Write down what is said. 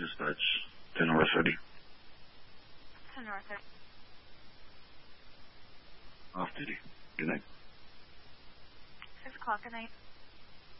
dispatch. 10 North ready. 10 North ready. Off duty. Good night. 6 o'clock, good night.